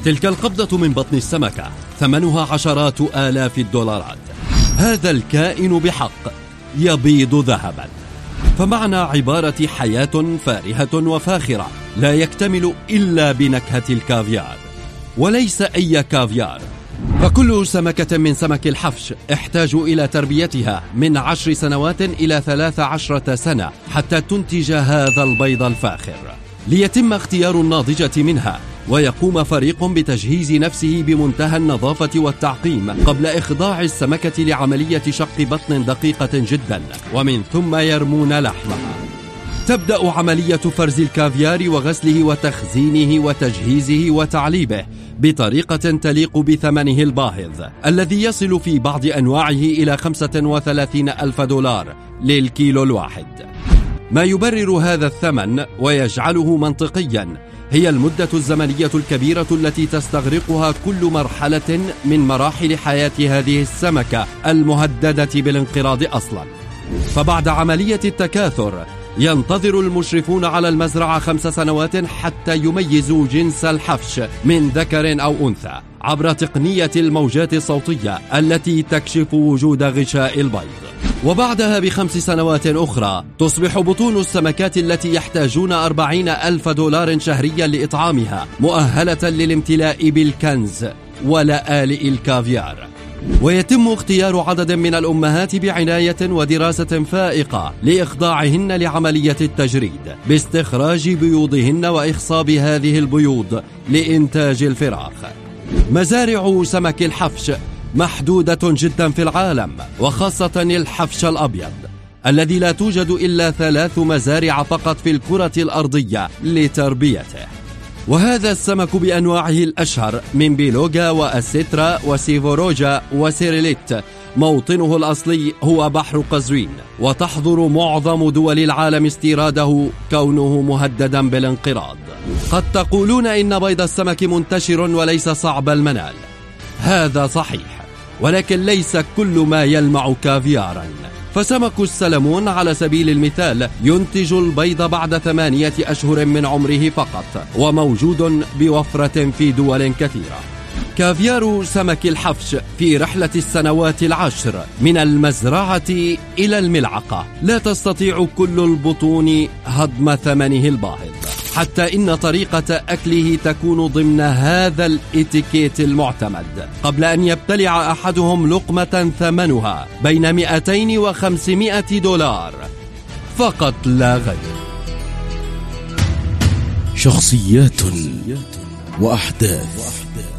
تلك القبضة من بطن السمكة ثمنها عشرات آلاف الدولارات. هذا الكائن بحق يبيض ذهبا. فمعنى عبارة حياة فارهة وفاخرة لا يكتمل إلا بنكهة الكافيار، وليس أي كافيار. فكل سمكة من سمك الحفش احتاج إلى تربيتها من 10 سنوات إلى 13 سنة حتى تنتج هذا البيض الفاخر. ليتم اختيار الناضجة منها، ويقوم فريق بتجهيز نفسه بمنتهى النظافة والتعقيم قبل إخضاع السمكة لعملية شق بطن دقيقة جدا، ومن ثم يرمون لحمها. تبدأ عملية فرز الكافيار وغسله وتخزينه وتجهيزه وتعليبه بطريقة تليق بثمنه الباهظ الذي يصل في بعض أنواعه إلى 35,000 دولار للكيلو الواحد. ما يبرر هذا الثمن ويجعله منطقيا هي المدة الزمنية الكبيرة التي تستغرقها كل مرحلة من مراحل حياة هذه السمكة المهددة بالانقراض أصلا. فبعد عملية التكاثر ينتظر المشرفون على المزرعة 5 سنوات حتى يميزوا جنس الحفش من ذكر أو أنثى عبر تقنية الموجات الصوتية التي تكشف وجود غشاء البيض. وبعدها ب5 سنوات أخرى تصبح بطون السمكات التي يحتاجون 40,000 دولار شهريا لإطعامها مؤهلة للامتلاء بالكنز ولآلئ الكافيار. ويتم اختيار عدد من الأمهات بعناية ودراسة فائقة لإخضاعهن لعملية التجريد باستخراج بيوضهن وإخصاب هذه البيوض لإنتاج الفراخ. مزارع سمك الحفش محدودة جدا في العالم، وخاصة الحفش الأبيض الذي لا توجد إلا 3 مزارع فقط في الكرة الأرضية لتربيته. وهذا السمك بأنواعه الأشهر من بيلوغا وأسترا وسيفوروجا وسيريليت موطنه الأصلي هو بحر قزوين، وتحظر معظم دول العالم استيراده كونه مهددا بالانقراض. قد تقولون إن بيض السمك منتشر وليس صعب المنال. هذا صحيح، ولكن ليس كل ما يلمع كافيارا. فسمك السلمون على سبيل المثال ينتج البيض بعد 8 أشهر من عمره فقط، وموجود بوفرة في دول كثيرة. كافيار سمك الحفش في رحلة السنوات 10 من المزرعة إلى الملعقة لا تستطيع كل البطون هضم ثمنه الباهظ، حتى إن طريقة أكله تكون ضمن هذا الإتيكيت المعتمد قبل أن يبتلع أحدهم لقمة ثمنها بين 200 و500 دولار فقط لا غير. شخصيات وأحداث